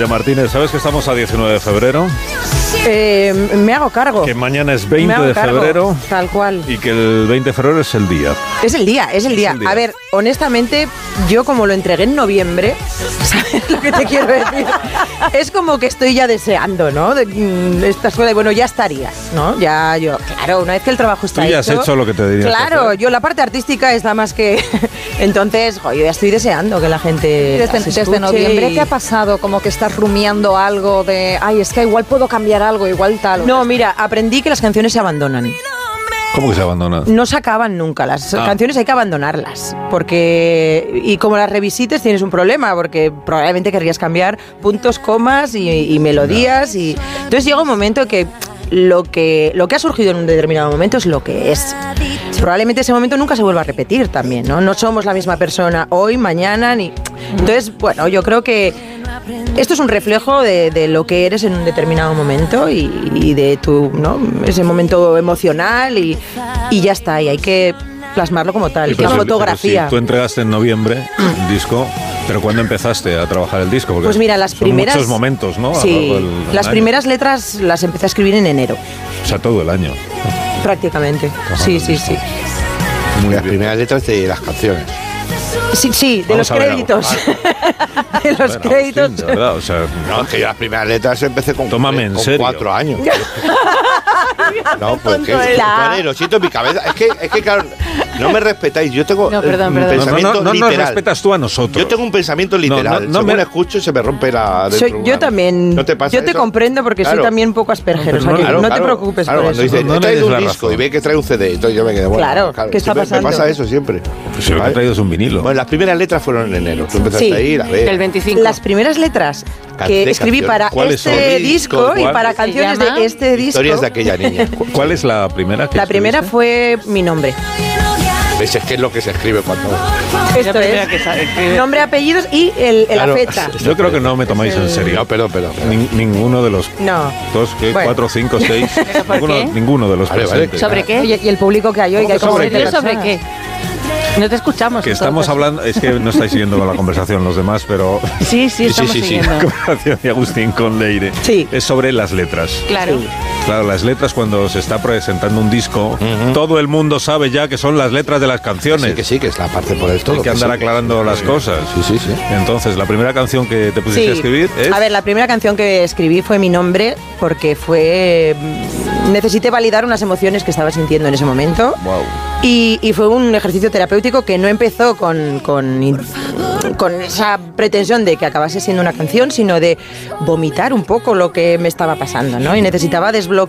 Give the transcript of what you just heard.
Laia Martínez, ¿sabes que estamos a 19 de febrero? Me hago cargo. Que mañana es 20 de febrero. Tal cual. Y que el 20 de febrero es el día. Es el día. A ver, honestamente, yo como lo entregué en noviembre, ¿sabes lo que te quiero decir? Es como que estoy ya deseando, ¿no? Estas cosas, bueno, ya estarías, ¿no? Ya yo, claro, una vez que el trabajo está hecho... Tú ya has hecho lo que te diría. Claro, yo la parte artística está más que... Entonces, yo ya estoy deseando que la gente desde noviembre, ¿qué ha pasado? Como que estás rumiando algo de... Ay, es que igual puedo cambiar algo, igual tal. No, mira, aprendí que las canciones se abandonan. ¿Cómo que se abandonan? No se acaban nunca, las canciones hay que abandonarlas, porque y como las revisites tienes un problema, porque probablemente querrías cambiar puntos, comas y melodías, y entonces llega un momento que lo que ha surgido en un determinado momento es lo que es. Probablemente ese momento nunca se vuelva a repetir también, ¿no? No somos la misma persona hoy, mañana, ni... Entonces, bueno, yo creo que esto es un reflejo de lo que eres en un determinado momento y de tu, ¿no? Ese momento emocional y ya está, y hay que plasmarlo como tal, Sí, que una fotografía. Si tú entregaste en noviembre el disco, pero ¿cuándo empezaste a trabajar el disco? Porque pues mira, las primeras... muchos momentos, ¿no? Sí, las primeras letras las empecé a escribir en enero. O sea, todo el año. Prácticamente, sí. Las primeras letras de las canciones. Sí, de los créditos. De los créditos. Sí, de verdad, o sea, no, es que yo las primeras letras empecé con 4 años. No, pues que lo siento en mi cabeza. Es que claro, no me respetáis. Yo tengo un pensamiento no literal. nos respetas tú a nosotros. Yo tengo un pensamiento literal. Según escucho se me rompe la... Yo también. ¿No te pasa yo eso? te comprendo porque soy también un poco Asperger. No, te preocupes por cuando eso. dice, he traído un disco y ve que trae un CD, entonces yo me quedo, bueno, claro, ¿qué está pasando? Me pasa eso siempre. Pues lo que he traído es un vinilo. Bueno, las primeras letras fueron en enero. Tú empezaste a ir a ver. El 25. Las primeras letras que escribí para este disco y para canciones de este disco. Historias de aquella niña. ¿Cuál es la primera que La primera fue mi nombre. ¿Ves? Es que es lo que se escribe cuando... Esto es nombre, apellidos y la fecha. Yo creo que no me tomáis en serio. No, pero. Ninguno de los... No. 2, 4, 5, 6... Ninguno de los presentes. ¿Sobre qué? Y el público que hay hoy. ¿Sobre qué? No te escuchamos. Que estamos hablando... Es que no estáis siguiendo la conversación los demás, pero... Sí, estamos siguiendo. La conversación de Agustín con Leire. Sí. Es sobre las letras. Claro. Sí. Claro, las letras cuando se está presentando un disco, todo el mundo sabe ya que son las letras de las canciones. Sí, que es la parte por el todo. Hay que andar aclarando las cosas. Sí. Entonces, la primera canción que te pusiste a escribir es... A ver, la primera canción que escribí fue Mi Nombre, porque necesité validar unas emociones que estaba sintiendo en ese momento. Wow. Y fue un ejercicio terapéutico que no empezó con esa pretensión de que acabase siendo una canción, sino de vomitar un poco lo que me estaba pasando, ¿no? Y necesitaba desbloquear